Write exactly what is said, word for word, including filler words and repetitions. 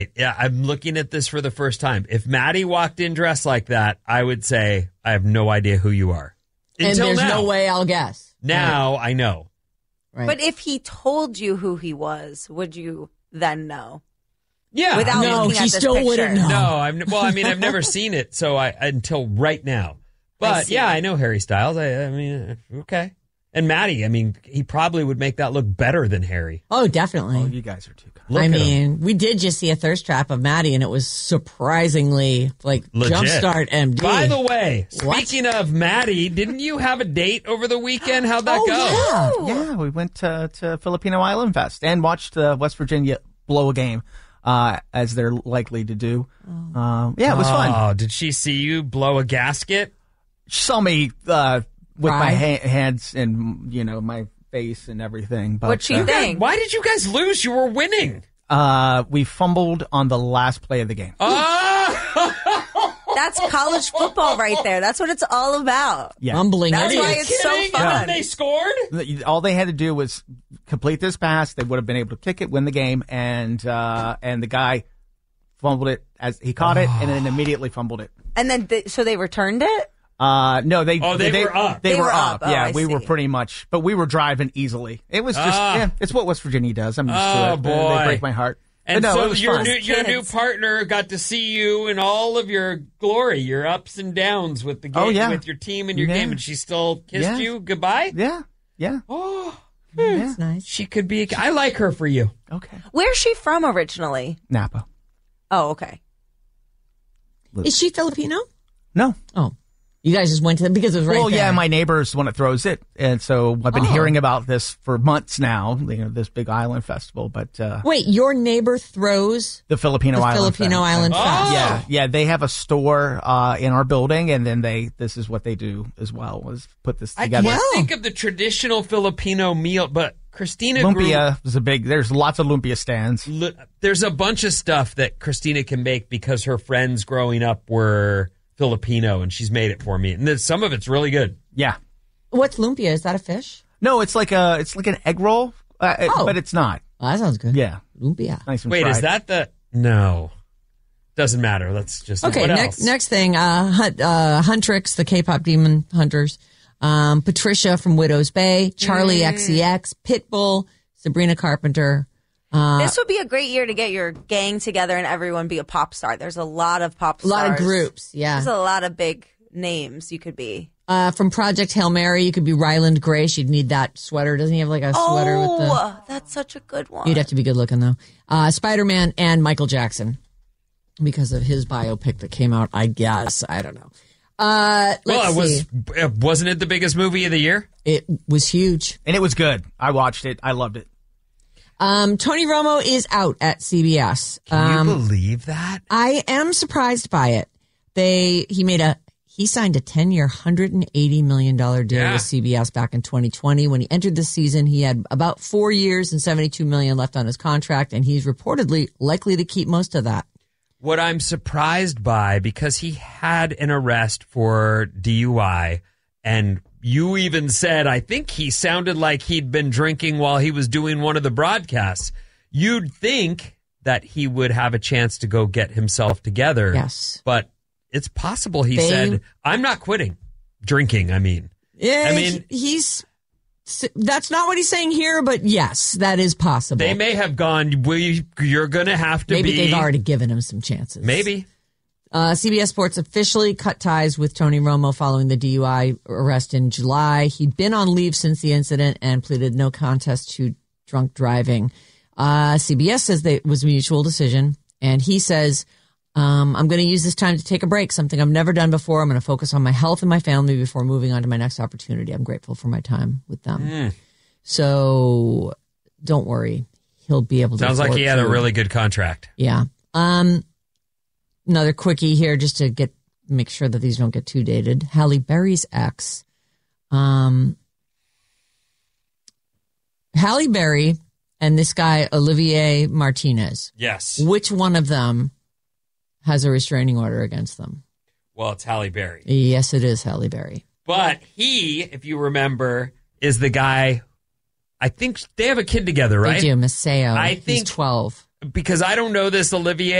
Yeah, I'm looking at this for the first time. If Maddie walked in dressed like that, I would say, I have no idea who you are. Until and there's now. no way I'll guess. Now right. I know. Right. But if he told you who he was, would you then know? Yeah. Without no, looking he at this still picture. wouldn't know. No, I'm, well, I mean, I've never seen it, so I until right now. But, I yeah, I know Harry Styles. I, I mean, okay. And Maddie, I mean, he probably would make that look better than Harry. Oh, definitely. Oh, you guys are too kind. Look I at mean, him. we did just see a thirst trap of Maddie, and it was surprisingly like Legit. Jumpstart M D. By the way, What? speaking of Maddie, didn't you have a date over the weekend? How'd that Oh, go? yeah. Yeah, we went to, to Filipino Island Fest and watched uh, West Virginia blow a game, uh, as they're likely to do. Um, yeah, it was fun. Oh, did she see you blow a gasket? She saw me uh, with my Cry? ha- hands and, you know, my face and everything. But, What'd she uh, think? Why did you guys lose? You were winning. Uh, we fumbled on the last play of the game. Oh! That's college football right there. That's what it's all about. Yeah. Mumbling That's idiots. why it's so Kidding? fun. And they scored? All they had to do was complete this pass. They would have been able to kick it, win the game, and uh, and the guy fumbled it as he caught it, and then immediately fumbled it. And then, th- so they returned it? Uh, no, they Oh, they were up. They, They were, were up. up. Oh, yeah, I we were see. pretty much, but we were driving easily. It was just, Ah. yeah, it's what West Virginia does. I'm used Oh, to it. boy. They break my heart. And but no, so it was your fun. new, your new Kids. partner got to see you in all of your glory, your ups and downs with the game, Oh, yeah. with your team and your Yeah. game, and she still kissed Yeah. you goodbye. Yeah, yeah. Oh, That's nice. she could be. I like her for you. Okay. Where's she from originally? Napa. Oh, okay. Is she Filipino? No. Oh, you guys just went to them because it was right well, there. yeah, my neighbor's the one that throws it, and so I've been Oh. hearing about this for months now. You know, this big island festival, but uh, Wait, your neighbor throws the Filipino the Island Filipino Fest. Island Oh. Fest. Yeah, yeah, they have a store uh, in our building, and then they this is what they do as well, was put this I together. can't think of the traditional Filipino meal, but Christina Lumpia is a big. There's lots of lumpia stands. grew. Lu- There's a bunch of stuff that Christina can make because her friends growing up were Filipino, and she's made it for me. And then some of it's really good. Yeah, What's lumpia? Is that a fish? no, it's like a it's like an egg roll, uh, it- Oh. but it's not. Oh, that sounds good. Yeah, Lumpia. nice and Wait, fried. is that the no? Doesn't matter. Let's just Okay, what next else? next thing, uh, Hunt, uh, Huntrix, the K-pop demon hunters, um, Patricia from Widow's Bay, Charlie X C X, Pitbull, Sabrina Carpenter. Uh, This would be a great year to get your gang together and everyone be a pop star. There's a lot of pop a stars. lot of groups, yeah. There's a lot of big names you could be. Uh, from Project Hail Mary, you could be Ryland Grace. You'd need that sweater. Doesn't he have like a sweater with the? Oh, that's such a good one. You'd have to be good looking though. Uh, Spider-Man and Michael Jackson because of his biopic that came out. I guess I don't know. Uh, let's Well, it was see. uh, wasn't it the biggest movie of the year? It was huge. and it was good. I watched it. I loved it. Um, Tony Romo is out at C B S. Can Um, you believe that? I am surprised by it. They he made a he signed a ten year, one hundred eighty million dollars deal Yeah. with C B S back in twenty twenty. When he entered the season, he had about four years and seventy-two million dollars left on his contract, and he's reportedly likely to keep most of that. What I'm surprised by, because he had an arrest for D U I, and you even said, I think he sounded like he'd been drinking while he was doing one of the broadcasts. You'd think that he would have a chance to go get himself together. Yes. But it's possible he They- said, I'm not quitting. Drinking, I mean. Yeah, I mean- he- he's that's not what he's saying here, but yes, that is possible. They may have gone, well, you, you're going to have to Maybe be. they've already given him some chances. Maybe. Uh, C B S Sports officially cut ties with Tony Romo following the D U I arrest in July. He'd been on leave since the incident and pleaded no contest to drunk driving. Uh, C B S says that it was a mutual decision, and he says, um, I'm going to use this time to take a break, something I've never done before. I'm going to focus on my health and my family before moving on to my next opportunity. I'm grateful for my time with them. Mm. So don't worry. He'll be able to. Sounds like afford he had a to- really good contract. Yeah. Um, another quickie here just to get make sure that these don't get too dated. Halle Berry's ex. Um, Halle Berry and this guy, Olivier Martinez. Yes. Which one of them has a restraining order against them? Well, it's Halle Berry. Yes, it is Halle Berry. But he, if you remember, is the guy. I think they have a kid together, right? They do. Maceo. I He's think- twelve. because I don't know this, Olivier.